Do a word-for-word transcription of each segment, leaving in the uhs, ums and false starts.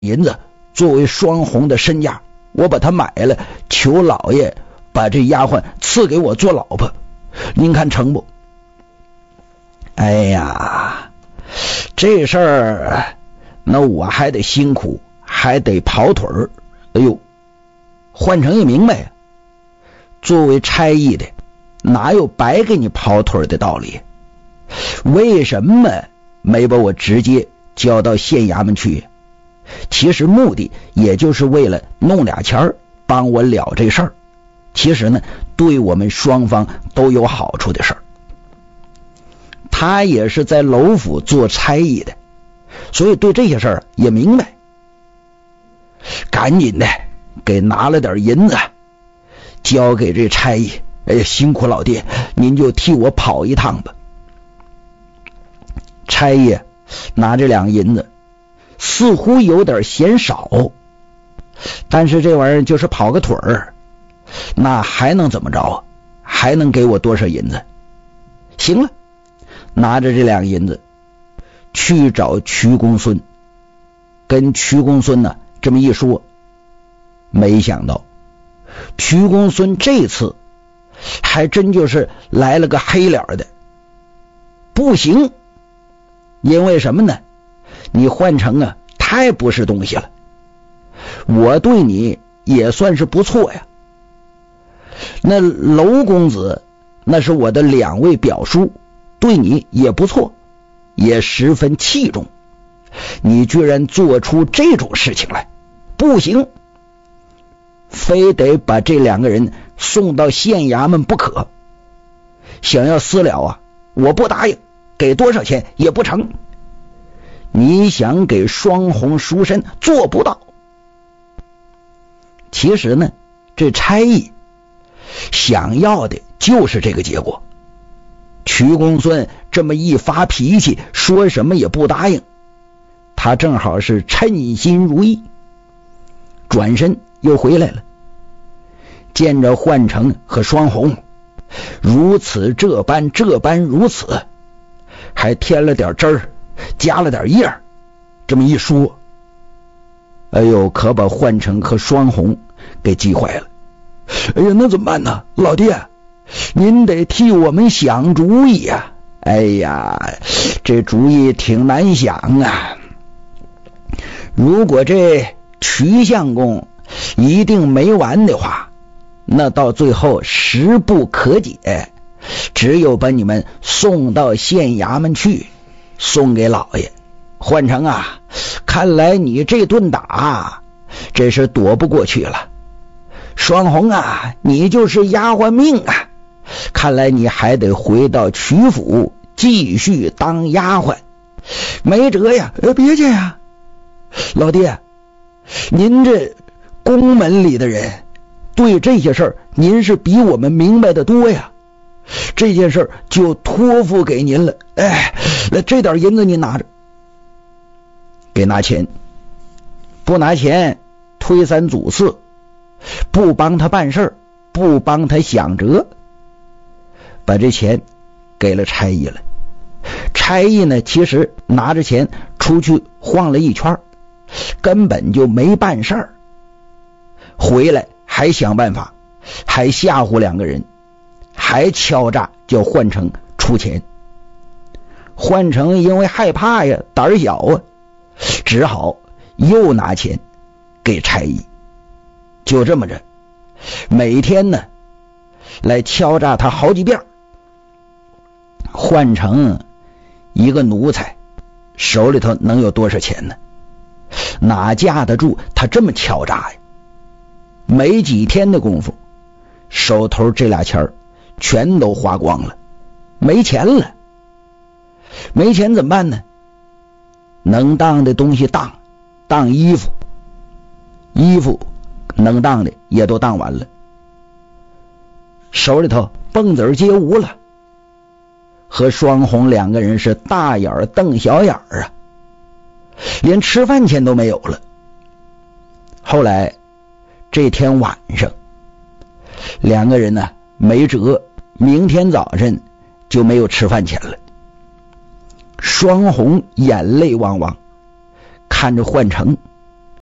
银子作为双红的身价，我把它买了，求老爷把这丫鬟赐给我做老婆，您看成不？哎呀，这事儿那我还得辛苦，还得跑腿儿。哎呦，换成也明白呀，作为差役的哪有白给你跑腿的道理？为什么没把我直接交到县衙门去？其实目的也就是为了弄俩钱儿，帮我了这事儿。其实呢，对我们双方都有好处的事儿。他也是在楼府做差役的，所以对这些事儿也明白。赶紧的给拿了点银子，交给这差役。哎呀，辛苦老爹，您就替我跑一趟吧。差役拿这两银子，似乎有点嫌少，但是这玩意儿就是跑个腿儿，那还能怎么着？还能给我多少银子？行了，拿着这两银子去找瞿公孙，跟瞿公孙呢这么一说，没想到瞿公孙这次还真就是来了个黑脸的。不行，因为什么呢？你换成啊太不是东西了，我对你也算是不错呀。那娄公子那是我的两位表叔，对你也不错，也十分器重，你居然做出这种事情来，不行，非得把这两个人送到县衙门不可。想要私了啊，我不答应，给多少钱也不成。你想给双红赎身，做不到。其实呢，这差役想要的就是这个结果。瞿公孙这么一发脾气，说什么也不答应，他正好是称心如意，转身又回来了，见着换成和双红如此这般这般如此，还添了点汁儿，加了点叶，这么一说，哎呦，可把换成和双红给急坏了。哎呀，那怎么办呢？老爹，您得替我们想主意呀！哎呀，这主意挺难想啊。如果这瞿相公一定没完的话，那到最后实不可解，只有把你们送到县衙门去，送给老爷。换成啊，看来你这顿打这是躲不过去了。双红啊，你就是丫鬟命啊，看来你还得回到瞿府继续当丫鬟，没辙呀。呃，别介呀，老爹，您这宫门里的人，对这些事儿您是比我们明白的多呀。这件事就托付给您了。哎，那这点银子您拿着，给拿钱，不拿钱推三阻四，不帮他办事，不帮他想辙。把这钱给了差役了。差役呢，其实拿着钱出去晃了一圈，根本就没办事儿，回来还想办法，还吓唬两个人，还敲诈叫换成出钱。换成因为害怕呀，胆小啊，只好又拿钱给差役。就这么着，每天呢来敲诈他好几遍。换成一个奴才，手里头能有多少钱呢？哪架得住他这么敲诈呀？没几天的功夫，手头这俩钱全都花光了，没钱了。没钱怎么办呢？能当的东西当，当衣服，衣服能当的也都当完了，手里头蹦子皆无了。和双红两个人是大眼瞪小眼啊，连吃饭钱都没有了。后来这天晚上，两个人呢没辙，明天早晨就没有吃饭钱了。双红眼泪汪汪看着换成，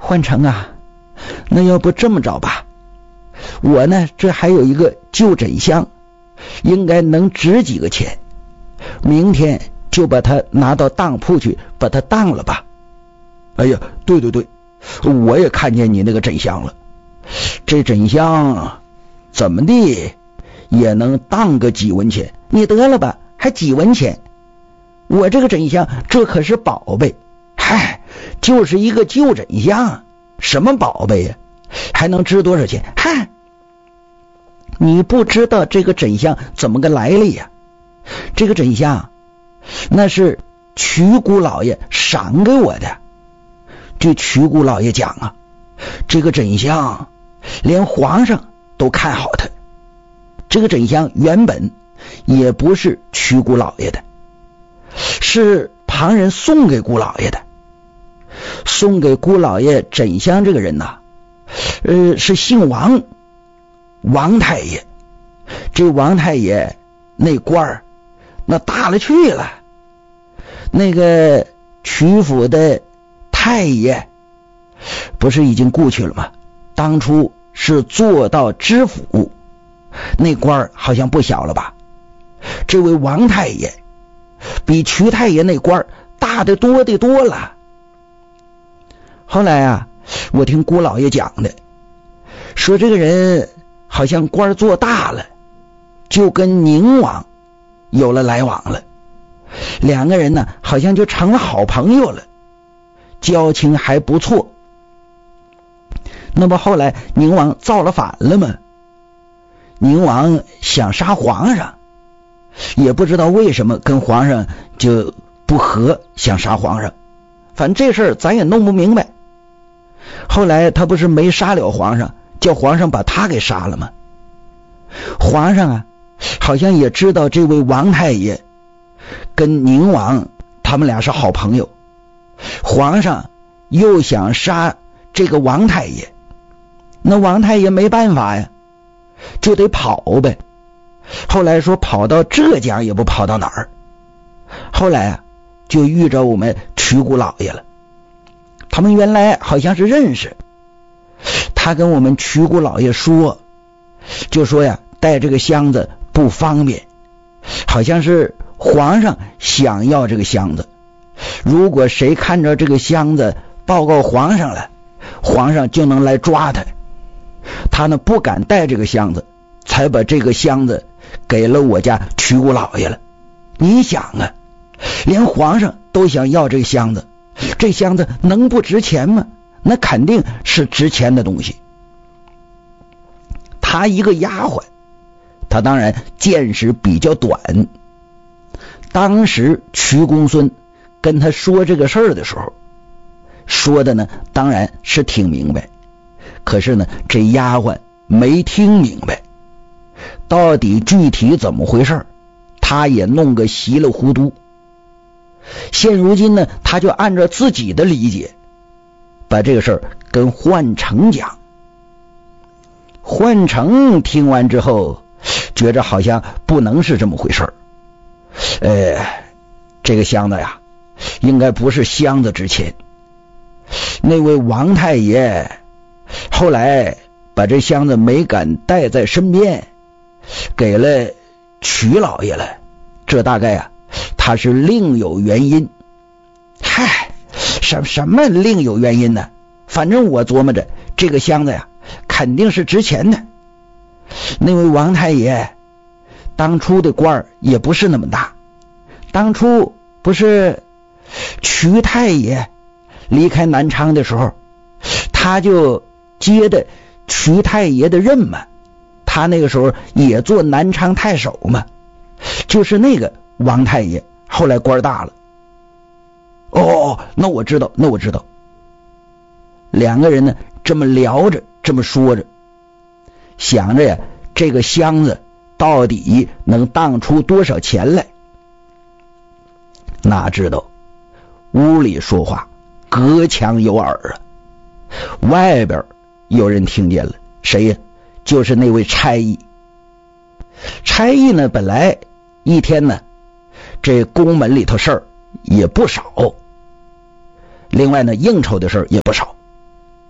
焕成啊，那要不这么着吧，我呢这还有一个旧枕箱，应该能值几个钱，明天就把它拿到当铺去把它当了吧。哎呀，对对对，我也看见你那个枕箱了，这枕箱怎么地也能当个几文钱。你得了吧，还几文钱？我这个枕箱这可是宝贝，嗨，就是一个旧枕箱，什么宝贝呀，还能值多少钱？嗨，你不知道这个枕箱怎么个来历呀？这个枕箱那是曲姑老爷赏给我的。据曲姑老爷讲啊，这个枕箱连皇上都看好它。这个枕箱原本也不是曲姑老爷的，是旁人送给姑老爷的。送给姑老爷枕箱这个人呐，呃，是姓王，王太爷。这王太爷那官儿那大了去了，那个曲府的太爷不是已经故去了吗？当初是做到知府，那官儿好像不小了吧？这位王太爷比曲太爷那官儿大得多得多了。后来啊，我听姑老爷讲的，说这个人好像官儿做大了，就跟宁王有了来往了，两个人呢好像就成了好朋友了，交情还不错。那么后来宁王造了反了吗？宁王想杀皇上，也不知道为什么跟皇上就不和，想杀皇上，反正这事儿咱也弄不明白。后来他不是没杀了皇上，叫皇上把他给杀了吗？皇上啊好像也知道这位王太爷跟宁王他们俩是好朋友，皇上又想杀这个王太爷，那王太爷没办法呀，就得跑呗。后来说跑到浙江也不跑到哪儿，后来啊就遇着我们曲姑老爷了。他们原来好像是认识，他跟我们曲姑老爷说，就说呀带这个箱子不方便，好像是皇上想要这个箱子，如果谁看着这个箱子报告皇上了，皇上就能来抓他。他呢不敢带这个箱子，才把这个箱子给了我家曲姑老爷了。你想啊，连皇上都想要这个箱子，这箱子能不值钱吗？那肯定是值钱的东西。他一个丫鬟，他当然见识比较短。当时曲公孙跟他说这个事儿的时候，说的呢当然是挺明白，可是呢这丫鬟没听明白，到底具体怎么回事他也弄个稀里糊涂。现如今呢他就按照自己的理解把这个事儿跟焕成讲。焕成听完之后觉着好像不能是这么回事儿，呃，这个箱子呀应该不是箱子值钱，那位王太爷后来把这箱子没敢带在身边，给了曲老爷了，这大概啊他是另有原因。嗨，什什么另有原因呢？反正我琢磨着这个箱子呀肯定是值钱的。那位王太爷当初的官儿也不是那么大，当初不是曲太爷离开南昌的时候，他就接的曲太爷的任嘛，他那个时候也做南昌太守嘛，就是那个王太爷后来官大了。哦，那我知道，那我知道。两个人呢这么聊着，这么说着，想着呀这个箱子到底能当出多少钱来。哪知道屋里说话隔墙有耳啊，外边有人听见了。谁呀？就是那位差役。差役呢本来一天呢这宫门里头事儿也不少，另外呢应酬的事儿也不少，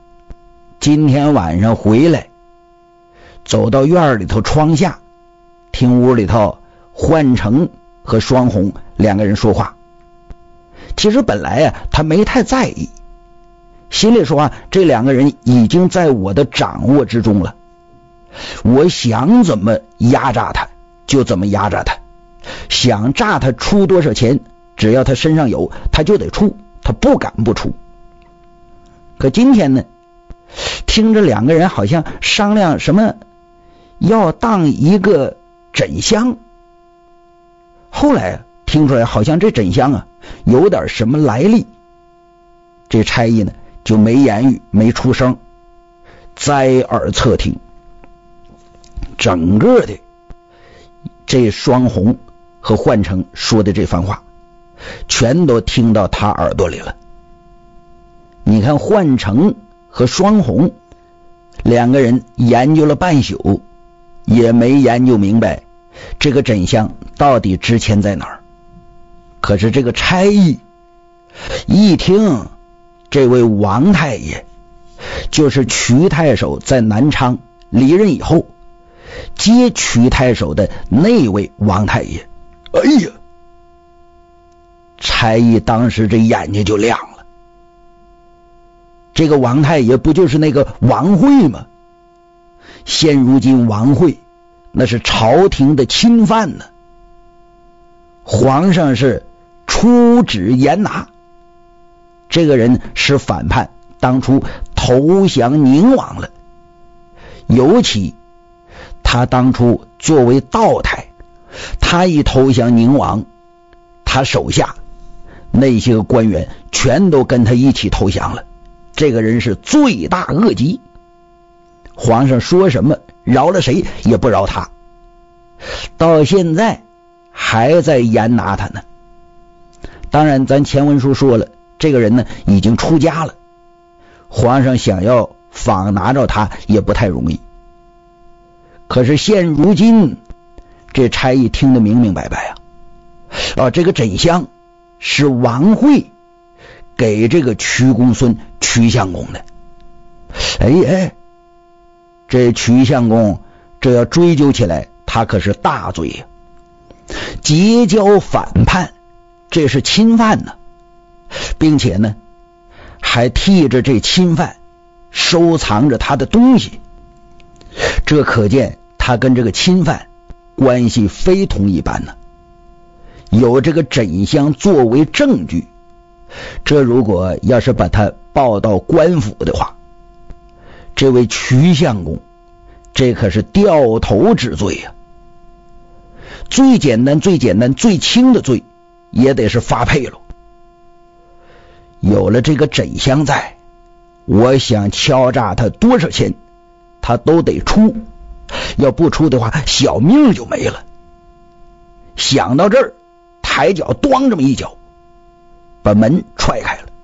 今天晚上回来，走到院里头窗下，听屋里头焕成和双红两个人说话。其实本来啊，他没太在意，心里说啊，这两个人已经在我的掌握之中了，我想怎么压榨他就怎么压榨他，想榨他出多少钱，只要他身上有他就得出，他不敢不出。可今天呢，听着两个人好像商量什么要当一个枕香，后来听出来好像这枕香啊有点什么来历，这差役呢就没言语没出声，摘耳侧听。整个的这双红和焕成说的这番话全都听到他耳朵里了。你看焕成和双红两个人研究了半宿，也没研究明白这个枕香到底值钱在哪儿。可是这个差役一听这位王太爷就是瞿太守在南昌离任以后接瞿太守的那位王太爷，哎呀，差役当时这眼睛就亮了。这个王太爷不就是那个王惠吗？现如今王惠那是朝廷的钦犯呢，皇上是出旨严拿，这个人是反叛，当初投降宁王了。尤其他当初作为道台，他一投降宁王，他手下那些个官员全都跟他一起投降了，这个人是罪大恶极，皇上说什么饶了谁也不饶他，到现在还在严拿他呢。当然咱前文书说了，这个人呢已经出家了，皇上想要访拿着他也不太容易。可是现如今这差役听得明明白白啊，啊，这个枕香是王惠给这个瞿公孙瞿相公的。哎哎，这瞿相公这要追究起来，他可是大罪呀、啊！结交反叛，这是侵犯呢，并且呢，还替着这侵犯收藏着他的东西，这可见他跟这个侵犯关系非同一般呢。有这个枕香作为证据，这如果要是把他报到官府的话，这位瞿相公这可是掉头之罪呀、啊！最简单最简单最轻的罪也得是发配了。有了这个枕香在，我想敲诈他多少钱他都得出，要不出的话小命就没了。想到这儿，抬脚咣这么一脚把门踹开了。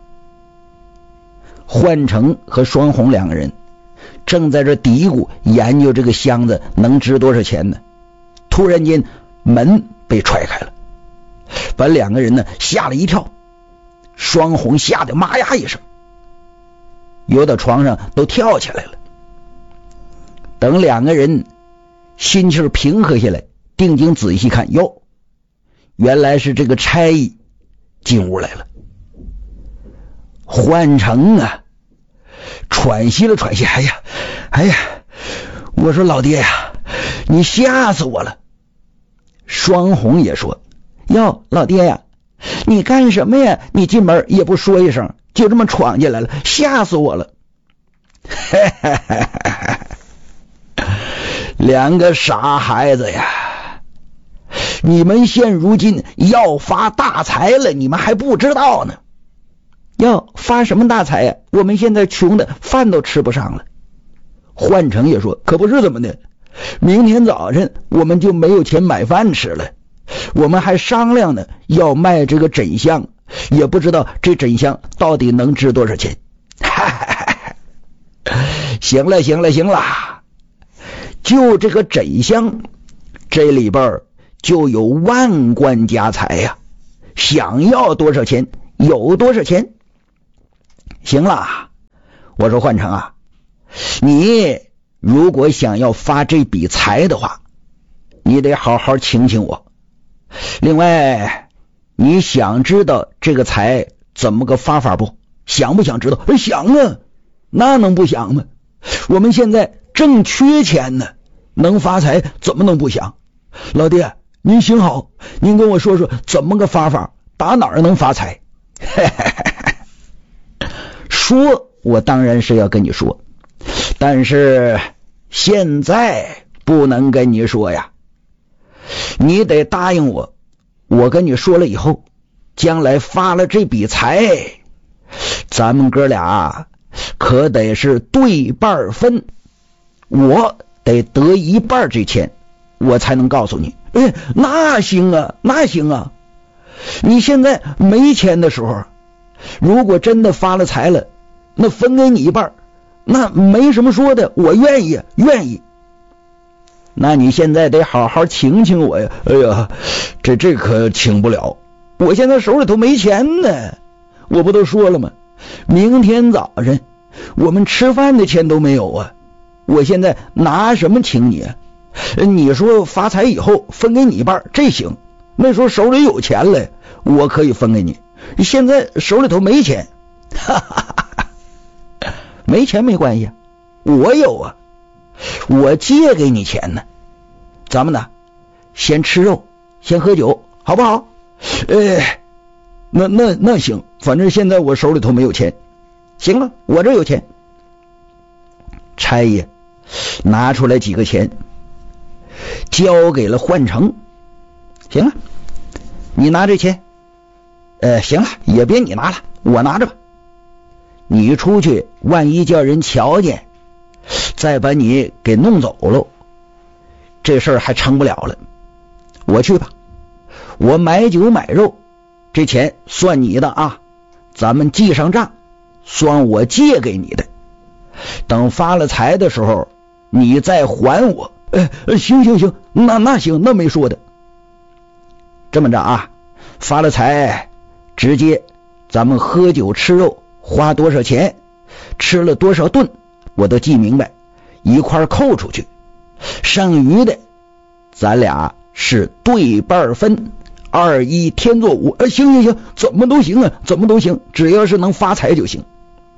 焕成和双红两个人正在这嘀咕研究这个箱子能值多少钱呢，突然间门被踹开了，把两个人呢吓了一跳。双红吓得妈呀一声，有的床上都跳起来了。等两个人心气平和下来，定睛仔细看，哟，原来是这个差役进屋来了。焕成啊喘息了喘息，哎呀哎呀，我说老爹呀，你吓死我了。双红也说，哟老爹呀，你干什么呀？你进门也不说一声，就这么闯进来了，吓死我了。两个傻孩子呀，你们现如今要发大财了，你们还不知道呢。要发什么大财呀？我们现在穷的饭都吃不上了。焕成也说，可不是怎么的，明天早晨我们就没有钱买饭吃了。我们还商量呢，要卖这个枕香，也不知道这枕香到底能值多少钱。行了行了行了，就这个枕香这里边就有万贯家财呀、啊，想要多少钱有多少钱。行了，我说焕成啊， 你如果想要发这笔财的话，你得好好请请我。另外，你想知道这个财怎么个发法不？想不想知道？想啊，那能不想吗？我们现在正缺钱呢，能发财怎么能不想？老爹，您行好，您跟我说说怎么个发法，打哪儿能发财？说我当然是要跟你说，但是现在不能跟你说呀。你得答应我，我跟你说了以后，将来发了这笔财，咱们哥俩可得是对半分，我得得一半这钱，我才能告诉你。哎，那行啊，那行啊。你现在没钱的时候，如果真的发了财了，那分给你一半，那没什么说的，我愿意，愿意。那你现在得好好请请我呀！哎呀，这这可请不了，我现在手里头没钱呢。我不都说了吗？明天早晨我们吃饭的钱都没有啊！我现在拿什么请你啊？你说发财以后分给你一半，这行。那时候手里有钱了，我可以分给你。现在手里头没钱，哈哈哈，没钱没关系，我有啊，我借给你钱呢。咱们呢，先吃肉，先喝酒，好不好？哎，那那那行，反正现在我手里头没有钱。行了，我这有钱。差爷拿出来几个钱，交给了焕成。行了，你拿这钱。呃，行了，也别你拿了，我拿着吧。你出去，万一叫人瞧见，再把你给弄走了，这事儿还成不了了。我去吧，我买酒买肉，这钱算你的啊，咱们记上账，算我借给你的。等发了财的时候，你再还我。哎，行行行，那那行，那没说的。这么着啊，发了财，直接咱们喝酒吃肉，花多少钱，吃了多少顿，我都记明白，一块扣出去。剩余的咱俩是对半分，二一天作五。呃，行行行，怎么都行啊，怎么都行，只要是能发财就行。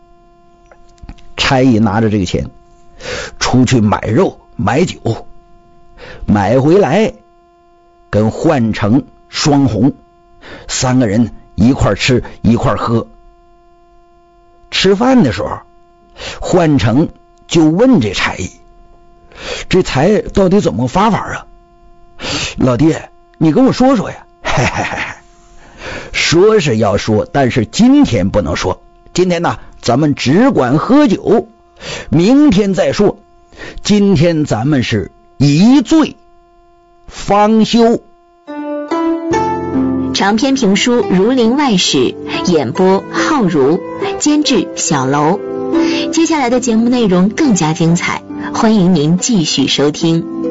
差役拿着这个钱出去买肉买酒，买回来跟焕成、双红三个人一块吃一块喝。吃饭的时候，焕成就问这差役，这财到底怎么发法啊？老爹，你跟我说说呀。嘿嘿嘿，说是要说，但是今天不能说。今天呢，咱们只管喝酒，明天再说。今天咱们是一醉方休。 长篇评书《儒林外史》，演播浩如，监制小楼。接下来的节目内容更加精彩，欢迎您继续收听。